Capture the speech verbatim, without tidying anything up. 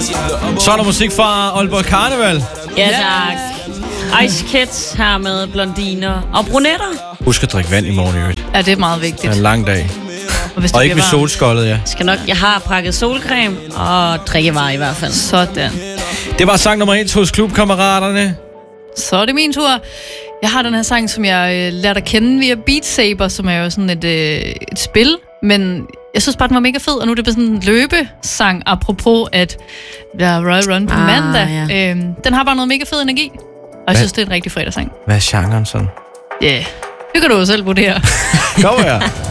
Så er der musik fra Aalborg Karneval. Ja, tak. Ice Kids her med blondiner og brunetter. Husk at drikke vand i morgen, i øvrigt. Ja, det er meget vigtigt. Det er en lang dag. Og, hvis og ikke med solskoldet, ja. Skal nok, jeg har pakket solcreme og drikkevarer i hvert fald. Sådan. Det var sang nummer et hos Klubkammeraterne. Så er det min tur. Jeg har den her sang, som jeg øh, lærte at kende via Beat Saber, som er jo sådan et, øh, et spil. Men jeg synes bare, den var mega fed, og nu er det bare sådan en løbesang, apropos at der er Royal Run på ah, mandag. Ja. Øhm, den har bare noget mega fed energi, og jeg Hvad? synes, det er en rigtig fredagssang. Hvad er genren sådan? Ja, yeah. Det kan du jo selv vurdere. Kom her.